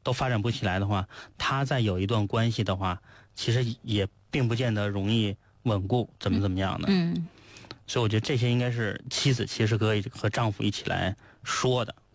都发展不起来的话，他再有一段关系的话，其实也并不见得容易稳固，怎么样的。所以我觉得这些应该是妻子其实可以和丈夫一起来说的。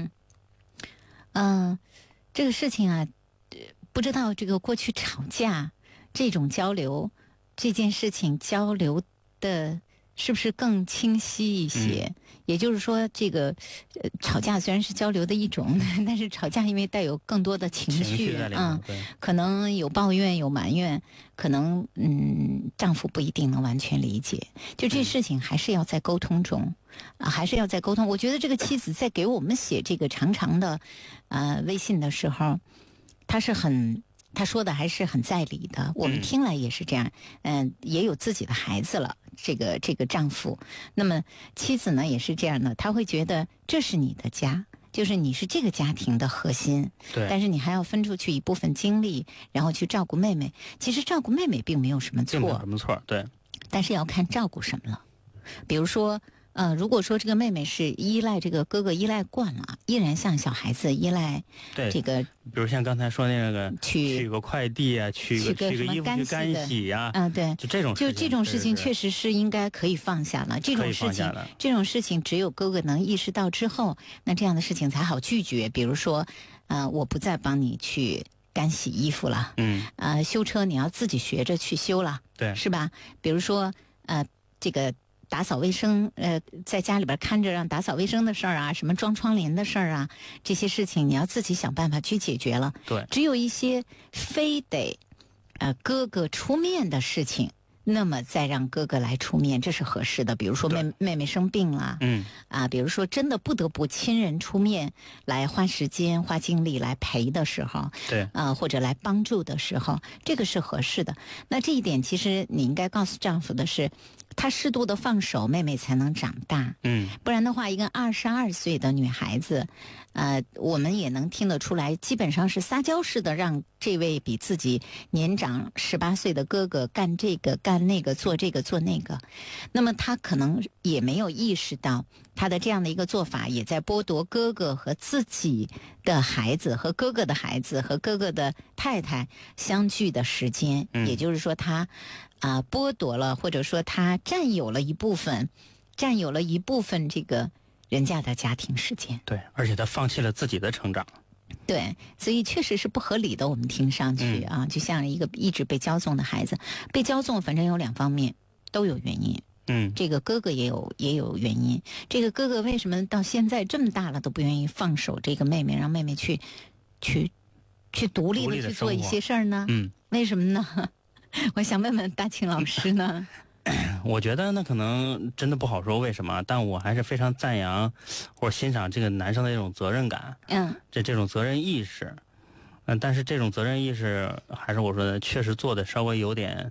这个事情啊，不知道这个过去吵架这种交流，这件事情交流的是不是更清晰一些？也就是说，这个吵架虽然是交流的一种，但是吵架因为带有更多的情绪在里面， 可能有抱怨有埋怨，可能丈夫不一定能完全理解。就这事情还是要在沟通中。还是要在沟通。我觉得这个妻子在给我们写这个长长的微信的时候，她说的还是很在理的，我们听来也是这样。也有自己的孩子了，这个丈夫，那么妻子呢也是这样的，她会觉得这是你的家，就是你是这个家庭的核心， 对， 但是你还要分出去一部分精力，然后去照顾妹妹。其实照顾妹妹并没有什么错， 并没有什么错，对， 但是要看照顾什么了。比如说如果说这个妹妹是依赖这个哥哥依赖惯了，依然像小孩子依赖这个， 比如像刚才说那个取个快递啊，取个衣服去干洗啊， 对， 就这种事情确实是应该可以放下了。这种事情只有哥哥能意识到之后，那这样的事情才好拒绝。比如说我不再帮你去干洗衣服了，修车你要自己学着去修了， 对， 是吧？比如说这个打扫卫生，在家里边看着让打扫卫生的事儿啊，什么装窗帘的事儿啊，这些事情你要自己想办法去解决了。 对， 只有一些非得哥哥出面的事情，那么再让哥哥来出面，这是合适的。比如说妹妹生病了，比如说真的不得不亲人出面来花时间花精力来陪的时候， 对， 或者来帮助的时候，这个是合适的。那这一点其实你应该告诉丈夫的是，他适度的放手，妹妹才能长大。不然的话，一个22岁的女孩子，我们也能听得出来，基本上是撒娇式的让这位比自己年长18岁的哥哥干这个干那个，做这个做那个。那么他可能也没有意识到，他的这样的一个做法也在剥夺哥哥和自己的孩子和哥哥的孩子和哥哥的太太相聚的时间。也就是说他剥夺了，或者说他占有了一部分这个人家的家庭时间。 对，而且他放弃了自己的成长。 对，所以确实是不合理的。我们听上去就像一个一直被骄纵的孩子，被骄纵反正有2方面，都有原因。这个哥哥也有原因。这个哥哥为什么到现在这么大了都不愿意放手这个妹妹，让妹妹去独立的去做一些事儿呢？为什么呢？我想问问大庆老师呢。 我觉得那可能真的不好说为什么，但我还是非常赞扬或者欣赏这个男生的这种责任感，这种责任意识。但是这种责任意识还是我说的，确实做的稍微有点，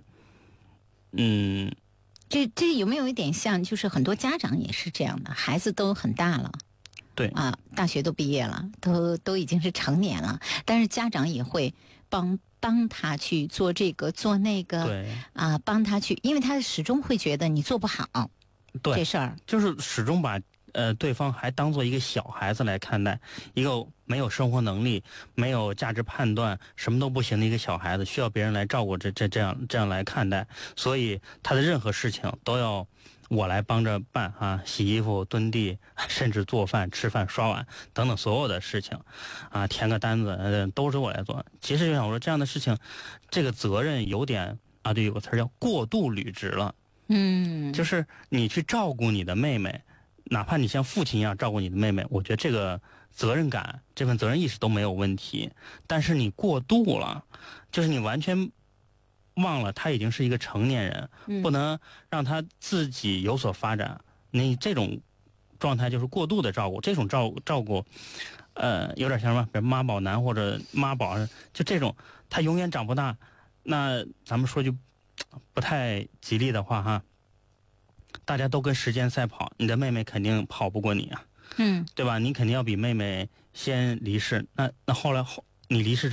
这有没有一点像，就是很多家长也是这样的，孩子都很大了， 对大学都毕业了，都已经是成年了，但是家长也会帮他去做这个做那个， 对帮他去，因为他始终会觉得你做不好， 对这事儿， 就是始终把对方还当做一个小孩子来看待，一个没有生活能力、没有价值判断、什么都不行的一个小孩子，需要别人来照顾，这样来看待，所以他的任何事情都要我来帮着办洗衣服、蹲地，甚至做饭、吃饭、刷碗等等所有的事情，填个单子都是我来做。其实就像我说这样的事情，这个责任有点对，有个词叫过度履职了。就是你去照顾你的妹妹，哪怕你像父亲一样照顾你的妹妹，我觉得这个责任感、这份责任意识都没有问题。但是你过度了，就是你完全忘了他已经是一个成年人，不能让他自己有所发展。你这种状态就是过度的照顾，这种照顾，有点像什么，比如妈宝男或者妈宝，就这种，他永远长不大。那咱们说句不太吉利的话大家都跟时间赛跑，你的妹妹肯定跑不过你对吧？你肯定要比妹妹先离世。那后来你离世